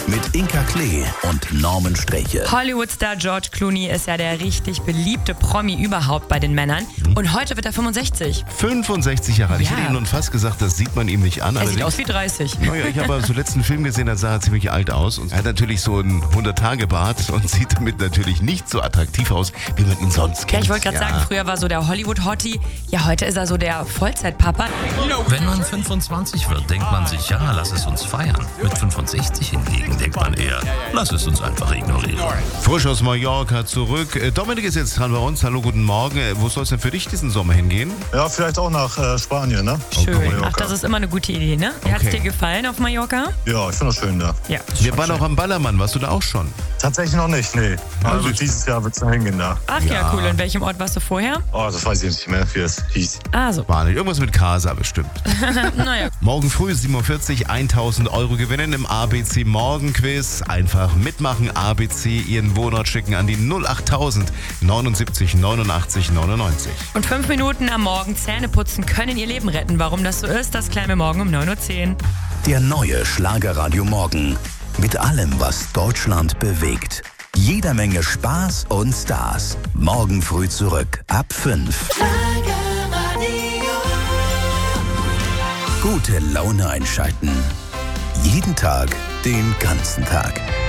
mit Inka Klee und Norman Sträche. Hollywood-Star George Clooney ist ja der richtig beliebte Promi überhaupt bei den Männern. Und heute wird er 65. 65 Jahre alt. Ich Ja. hätte ihn nun fast gesagt, das sieht man ihm nicht an. Er sieht Allerdings- aus wie 30. Naja, ich habe zuletzt einen Film gesehen, da sah er ziemlich alt aus. Und er hat natürlich so einen 100-Tage-Bart und sieht damit natürlich nicht so attraktiv aus, wie man ihn sonst kennt. Ja, ich wollte gerade sagen, früher war so der Hollywood-Hottie. Ja, heute ist er so der Vollzeitpapa. Wenn man 25 wird, denkt man sich, ja, lass es uns feiern. Mit 65 hingegen denkt man eher, lass es uns einfach ignorieren. Frisch aus Mallorca zurück. Dominik ist jetzt dran bei uns. Hallo, guten Morgen. Wo soll es denn für dich diesen Sommer hingehen? Ja, vielleicht auch nach Spanien, ne? Schön. Mallorca. Ach, das ist immer eine gute Idee, ne? Wie hat's Okay. dir gefallen auf Mallorca? Ja, ich finde das schön da. Ja. Wir waren auch am Ballermann. Warst du da auch schon? Tatsächlich noch nicht, nee. Also süß. dieses Jahr wird es noch hingehen da. Ach ja, cool. In welchem Ort warst du vorher? Oh, das weiß ich nicht mehr, wie es hieß. Ah, so. War nicht. Irgendwas mit Casa bestimmt. Naja. Morgen früh 7.40 Uhr 1.000 Euro gewinnen im ABC Morgenquiz. Einfach mitmachen, ABC, Ihren Wohnort schicken an die 08000 79 89 99. Und 5 Minuten am Morgen Zähne putzen können ihr Leben retten. Warum das so ist, das klären wir morgen um 9.10 Uhr. Der neue Schlagerradio Morgen. Mit allem, was Deutschland bewegt. Jeder Menge Spaß und Stars. Morgen früh zurück ab 5. Gute Laune einschalten. Jeden Tag, den ganzen Tag.